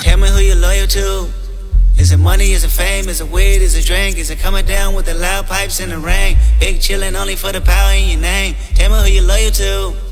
Tell me who you loyal to. Is it money, is it fame, is it weed, is it drink? Is it coming down with the loud pipes in the rain? Big chillin' only for the power in your name. Tell me who you loyal to.